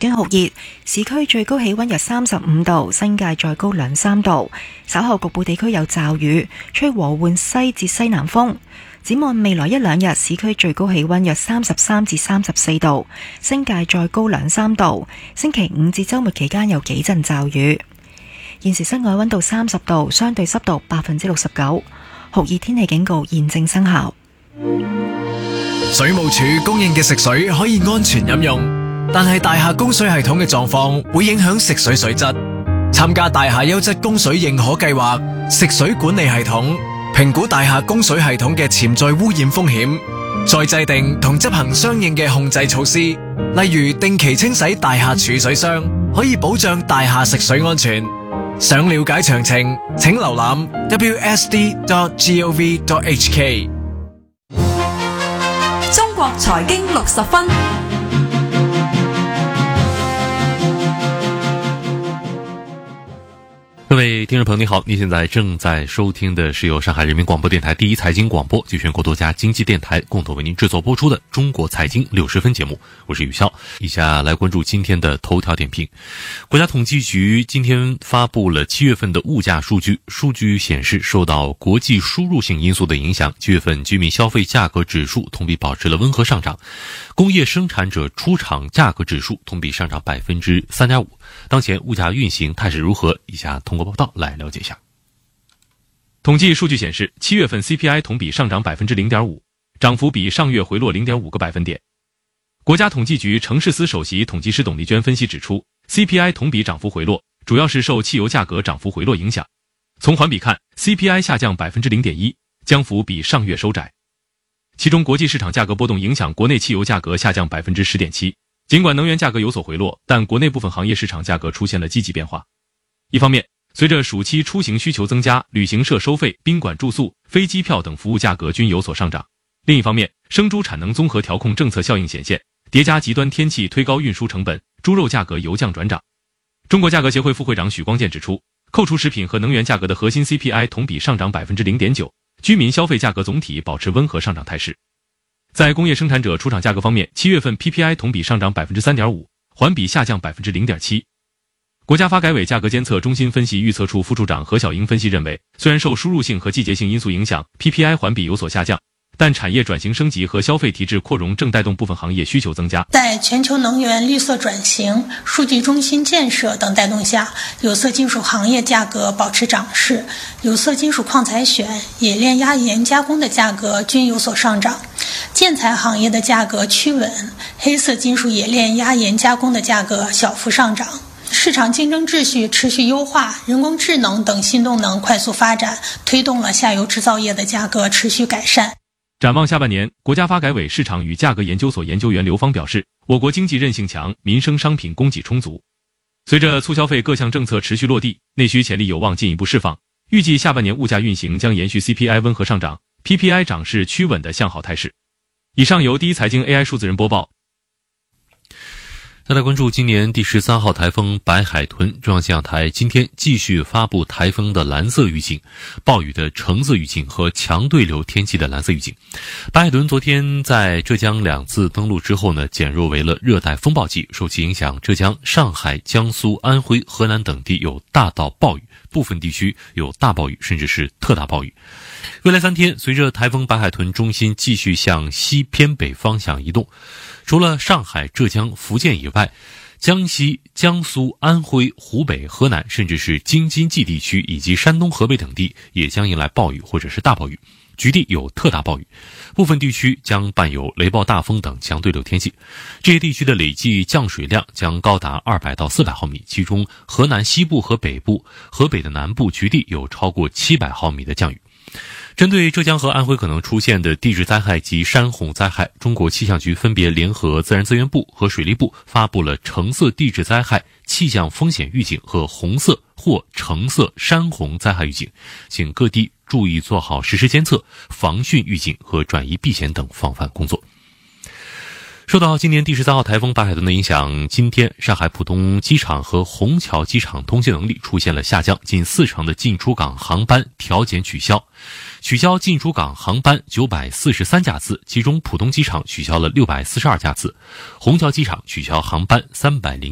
經酷熱，市區最高氣溫約35度，新界再高2-3度。稍後局部地區有驟雨，吹和緩西至西南風。展望未來1-2日，市區最高氣溫約33至34度，新界再高2-3度。星期5至週末期間有幾陣驟雨。現時室外溫度30度，相對濕度69%，酷熱天氣警告現正生效。 水務署供應嘅食水可以安全飲用，但係大廈供水系統嘅狀況會影響食水水質。參加大廈優質供水認可計劃，食水管理系統評估大廈供水系統嘅潛在污染風險，再制定同執行相應嘅控制措施，例如定期清洗大廈儲水箱，可以保障大廈食水安全。想了解詳情，請瀏覽 wsd.gov.hk。 中國財經60分。 各位听众朋友，你好，你现在正在收听的是由上海人民广播电台第一财经广播及全国多家经济电台共同为您制作播出的中国财经60分节目，我是宇潇。以下来关注今天的头条点评。国家统计局今天发布了7月份的物价数据，数据显示受到国际输入性因素的影响，7月份居民消费价格指数同比保持了温和上涨，工业生产者出厂价格指数同比上涨 3.5%。当前物价运行态势如何？以下通过报道来了解一下。 统计数据显示，7月份 CPI 同比上涨 0.5%， 涨幅比上月回落 0.5个百分点。国家统计局城市司首席统计师董丽娟分析指出， CPI 同比涨幅回落，主要是受汽油价格涨幅回落影响。从环比看， CPI 下降 0.1%， 降幅比上月收窄。其中国际市场价格波动影响国内汽油价格下降 10.7%。尽管能源价格有所回落，但国内部分行业市场价格出现了积极变化。一方面，随着暑期出行需求增加，旅行社收费、宾馆住宿、飞机票等服务价格均有所上涨。另一方面，生猪产能综合调控政策效应显现，叠加极端天气推高运输成本，猪肉价格由降转涨。中国价格协会副会长许光建指出，扣除食品和能源价格的核心 CPI 同比上涨 0.9%， 居民消费价格总体保持温和上涨态势。在工业生产者出厂价格方面，7月份 PPI 同比上涨 3.5%， 环比下降 0.7%。国家发改委价格监测中心分析预测处副处长何小英分析认为，虽然受输入性和季节性因素影响， PPI 环比有所下降，但产业转型升级和消费提质扩容正带动部分行业需求增加。 在全球能源绿色转型、数据中心建设等带动下，有色金属行业价格保持涨势，有色金属矿采选、冶炼压延加工的价格均有所上涨，建材行业的价格趋稳，黑色金属冶炼压延加工的价格小幅上涨。市场竞争秩序持续优化，人工智能等新动能快速发展，推动了下游制造业的价格持续改善。 展望下半年，国家发改委市场与价格研究所研究员刘芳表示，我国经济韧性强，民生商品供给充足。随着促消费各项政策持续落地，内需潜力有望进一步释放，预计下半年物价运行将延续 CPI 温和上涨， PPI 涨势趋稳的向好态势。以上由第一财经 AI 数字人播报。 再来关注今年第13号台风白海豚，中央气象台今天继续发布台风的蓝色预警、暴雨的橙色预警和强对流天气的蓝色预警。白海豚昨天在浙江2次登陆之后呢，减弱为了热带风暴季，受其影响，浙江、上海、江苏、安徽、河南等地有大到暴雨，部分地区有大暴雨甚至是特大暴雨。未来3天，随着台风白海豚中心继续向西偏北方向移动，除了上海、浙江、福建以外，江西、江苏、安徽、湖北、河南甚至是京津冀地区以及山东、河北等地也将迎来暴雨或者是大暴雨，局地有特大暴雨，部分地区将伴有雷暴大风等强对流天气。这些地区的累计降水量将高达200到400毫米，其中河南西部和北部、河北的南部局地有超过700毫米的降雨。针对浙江和安徽可能出现的地质灾害及山洪灾害，中国气象局分别联合自然资源部和水利部发布了橙色地质灾害气象风险预警和红色或橙色山洪灾害预警，请各地注意做好实时监测、防汛预警和转移避险等防范工作。受到今年第13号台风白海豚的影响，今天上海浦东机场和虹桥机场通信能力出现了下降，近40%的进出港航班调减取消进出港航班943架次，其中浦东机场取消了642架次，虹桥机场取消航班301